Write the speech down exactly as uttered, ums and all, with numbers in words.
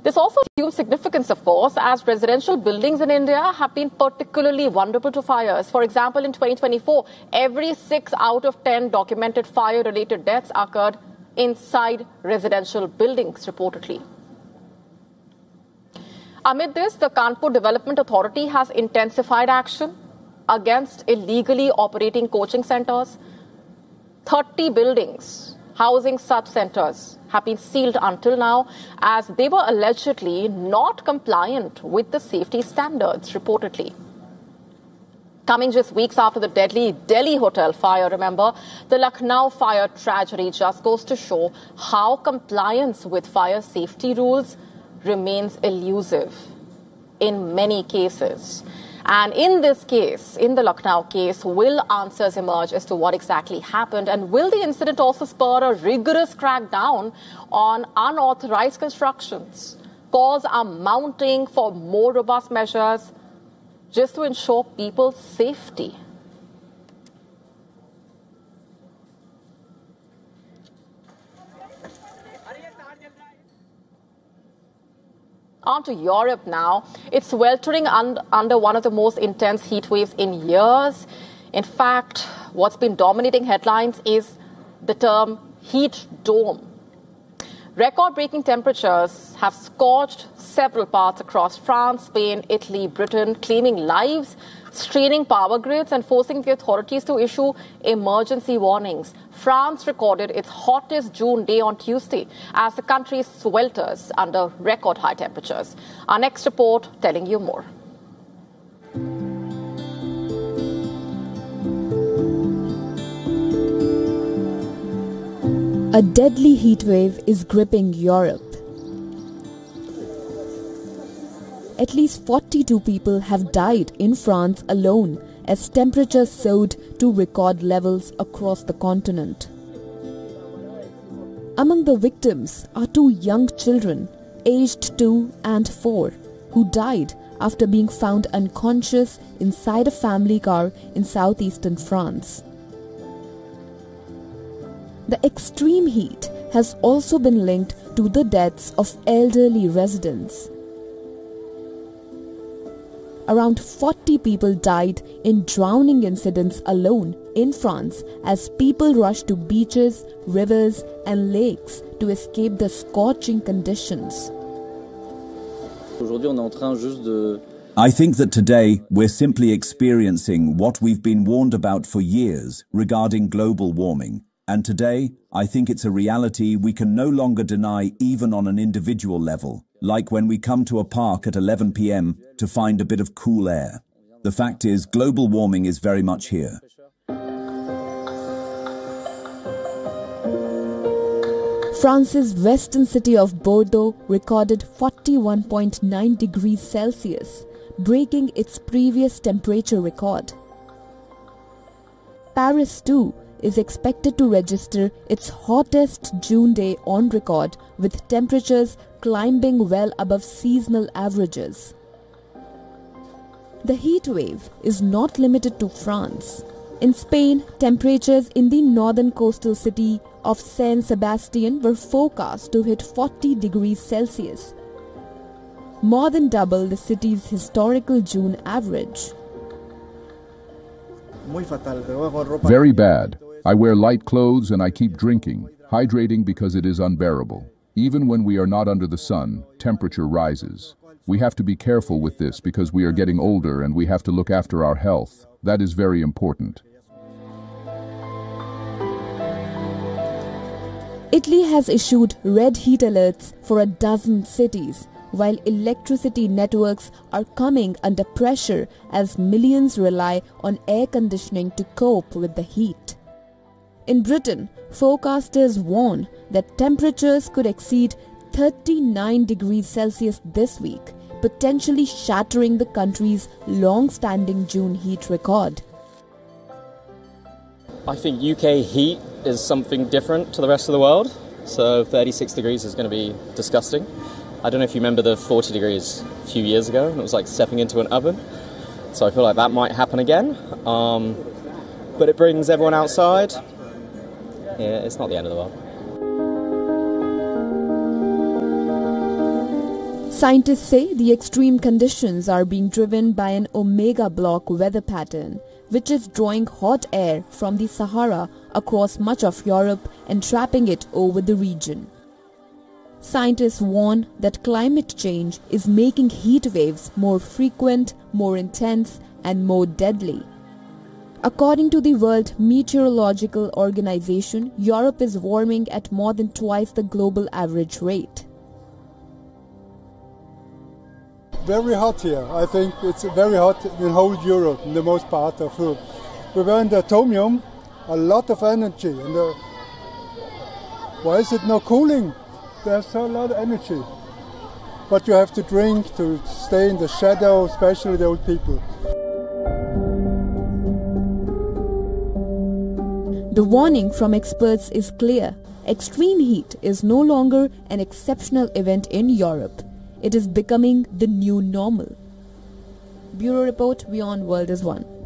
This also assumes significance, of course, as residential buildings in India have been particularly vulnerable to fires. For example, in twenty twenty-four, every six out of ten documented fire-related deaths occurred inside residential buildings, reportedly. Amid this, the Kanpur Development Authority has intensified action against illegally operating coaching centers. thirty buildings housing such centers have been sealed until now, as they were allegedly not compliant with the safety standards, reportedly. Coming just weeks after the deadly Delhi hotel fire, remember, the Lucknow fire tragedy just goes to show how compliance with fire safety rules remains elusive in many cases. And in this case, in the Lucknow case, will answers emerge as to what exactly happened? And will the incident also spur a rigorous crackdown on unauthorized constructions? Calls are mounting for more robust measures just to ensure people's safety. On to Europe now. It's sweltering un- under one of the most intense heat waves in years. In fact, what's been dominating headlines is the term heat dome. Record-breaking temperatures have scorched several parts across France, Spain, Italy, Britain, claiming lives, straining power grids and forcing the authorities to issue emergency warnings. France recorded its hottest June day on Tuesday as the country swelters under record high temperatures. Our next report telling you more. A deadly heatwave is gripping Europe. At least forty-two people have died in France alone as temperatures soared to record levels across the continent. Among the victims are two young children, aged two and four, who died after being found unconscious inside a family car in southeastern France. The extreme heat has also been linked to the deaths of elderly residents. Around forty people died in drowning incidents alone in France as people rushed to beaches, rivers and lakes to escape the scorching conditions. I think that today we're simply experiencing what we've been warned about for years regarding global warming. And today, I think it's a reality we can no longer deny even on an individual level, like when we come to a park at eleven p m to find a bit of cool air. The fact is, global warming is very much here. France's western city of Bordeaux recorded forty-one point nine degrees Celsius, breaking its previous temperature record. Paris, too, is expected to register its hottest June day on record, with temperatures climbing well above seasonal averages. The heat wave is not limited to France. In Spain, temperatures in the northern coastal city of San Sebastian were forecast to hit forty degrees Celsius, more than double the city's historical June average. Very bad. I wear light clothes and I keep drinking, hydrating because it is unbearable. Even when we are not under the sun, temperature rises. We have to be careful with this because we are getting older and we have to look after our health. That is very important. Italy has issued red heat alerts for a dozen cities, while electricity networks are coming under pressure as millions rely on air conditioning to cope with the heat. In Britain, forecasters warn that temperatures could exceed thirty-nine degrees Celsius this week, potentially shattering the country's long-standing June heat record. I think U K heat is something different to the rest of the world, so thirty-six degrees is going to be disgusting. I don't know if you remember the forty degrees a few years ago, and it was like stepping into an oven, so I feel like that might happen again. Um, but it brings everyone outside. Yeah, it's not the end of the world. Scientists say the extreme conditions are being driven by an omega block weather pattern, which is drawing hot air from the Sahara across much of Europe and trapping it over the region. Scientists warn that climate change is making heat waves more frequent, more intense, and more deadly. According to the World Meteorological Organization, Europe is warming at more than twice the global average rate. Very hot here. I think it's very hot in whole Europe, in the most part of Europe. We were in the atomium, a lot of energy. And the, why is it not cooling? There's so a lot of energy. But you have to drink to stay in the shadow, especially the old people. The warning from experts is clear. Extreme heat is no longer an exceptional event in Europe. It is becoming the new normal. Bureau Report, Beyond World is One.